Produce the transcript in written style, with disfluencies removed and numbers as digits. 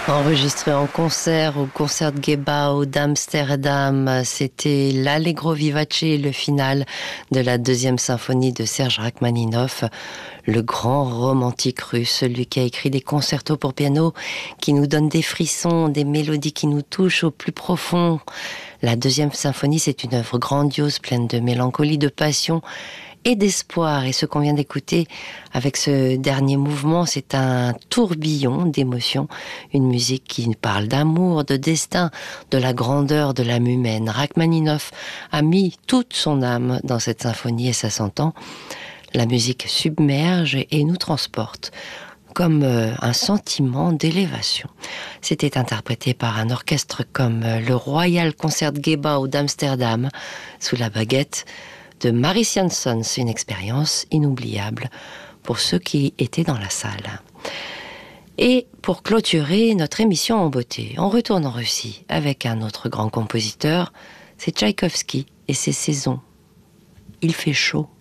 Enregistré en concert au Concertgebouw d'Amsterdam, c'était l'Allegro vivace, le final de la deuxième symphonie de Serge Rachmaninoff, le grand romantique russe, celui qui a écrit des concertos pour piano qui nous donnent des frissons, des mélodies qui nous touchent au plus profond. La deuxième symphonie, c'est une œuvre grandiose, pleine de mélancolie, de passion et d'espoir. Et ce qu'on vient d'écouter avec ce dernier mouvement, c'est un tourbillon d'émotions, une musique qui parle d'amour, de destin, de la grandeur de l'âme humaine. Rachmaninoff a mis toute son âme dans cette symphonie et ça s'entend. La musique submerge et nous transporte comme un sentiment d'élévation. C'était interprété par un orchestre comme le Royal Concertgebouw d'Amsterdam, sous la baguette de Maris Jansons, une expérience inoubliable pour ceux qui étaient dans la salle. Et pour clôturer notre émission en beauté, on retourne en Russie avec un autre grand compositeur, c'est Tchaïkovski et ses saisons. Il fait chaud.